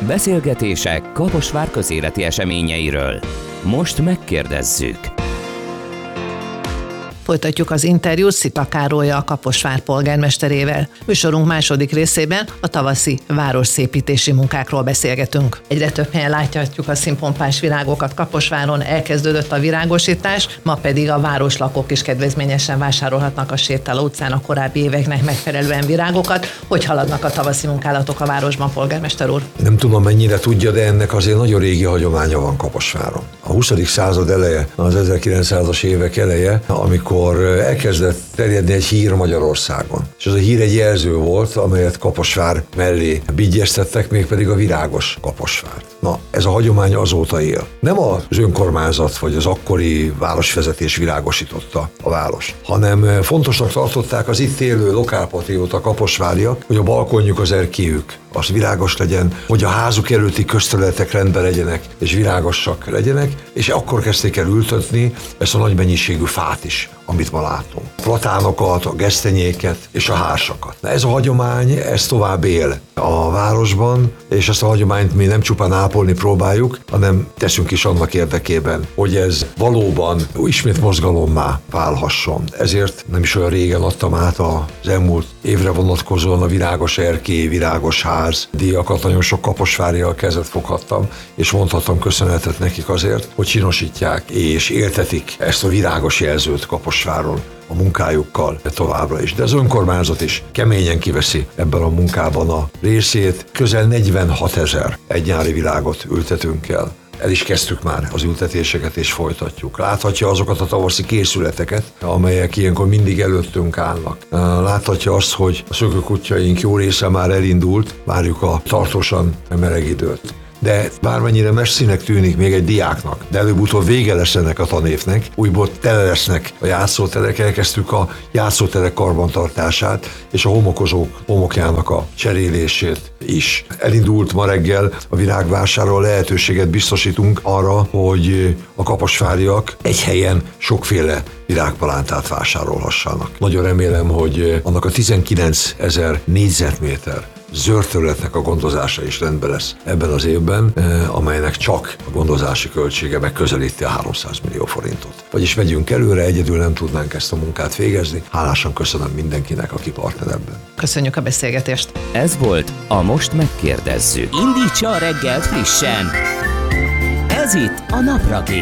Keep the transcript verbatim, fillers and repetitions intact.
Beszélgetések Kaposvár közéleti eseményeiről. Most megkérdezzük. Folytatjuk az interjút Szita Károllya, a Kaposvár polgármesterével. Műsorunk második részében a tavaszi városszépítési munkákról beszélgetünk. Egyre több helyen láthatjuk a színpompás virágokat Kaposváron, elkezdődött a virágosítás, ma pedig a városlakók is kedvezményesen vásárolhatnak a Sétáló utcán a korábbi éveknek megfelelően virágokat. Hogy haladnak a tavaszi munkálatok a városban, polgármester úr? Nem tudom, mennyire tudja, de ennek azért nagyon régi hagyománya van Kaposváron. A huszadik század eleje, az ezerkilencszázas évek eleje, amikor elkezdett terjedni egy hír Magyarországon. És az a hír egy jelző volt, amelyet Kaposvár mellé bigyeztettek, mégpedig a virágos Kaposvárt. Na, ez a hagyomány azóta él. Nem az önkormányzat vagy az akkori városvezetés virágosította a várost, hanem fontosnak tartották az itt élő lokálpatrióta kaposváriak, hogy a balkonjuk, az erkélyük az virágos legyen, hogy a házuk előtti közterületek rendben legyenek, és virágosak legyenek, és akkor kezdték el ültetni ezt a nagy mennyiségű fát is, amit ma látunk. A platánokat, a gesztenyéket és a hársakat. Na, ez a hagyomány, ez tovább él a városban, és ezt a hagyományt mi nem csupán ápolni próbáljuk, hanem teszünk is annak érdekében, hogy ez valóban ismét mozgalommá válhasson. Ezért nem is olyan régen adtam át az elmúlt évre vonatkozóan a virágos erkély, virágos ház díjakat, nagyon sok kaposvárial kezet foghattam, és mondhatom köszönetet nekik azért, hogy csinosítják és éltetik ezt a virágos jelzőt Kaposváron a munkájukkal továbbra is. De az önkormányzat is keményen kiveszi ebben a munkában a részét. Közel negyvenhat ezer egynyári virágot ültetünk el. El is kezdtük már az ültetéseket, és folytatjuk. Láthatja azokat a tavaszi készületeket, amelyek ilyenkor mindig előttünk állnak. Láthatja azt, hogy a szökőkutyáink jó része már elindult, várjuk a tartósan meleg időt. De bármennyire messzínek tűnik még egy diáknak, de előbb-utóbb vége lesz ennek a tanévnek, újból tele lesznek a játszóterek, elkezdtük a játszóterek karbantartását, és a homokozók homokjának a cserélését is. Elindult ma reggel a virágvásárról, lehetőséget biztosítunk arra, hogy a kaposváriak egy helyen sokféle virágpalántát vásárolhassanak. Nagyon remélem, hogy annak a tizenkilenc ezer négyzetméter zöld területnek a gondozása is rendben lesz ebben az évben, amelynek csak a gondozási költsége megközelíti a háromszáz millió forintot. Vagyis megyünk előre, egyedül nem tudnánk ezt a munkát végezni. Hálásan köszönöm mindenkinek, aki partner ebben. Köszönjük a beszélgetést. Ez volt a Most megkérdezzük. Indítsa a reggelt frissen. Ez itt a Napraki.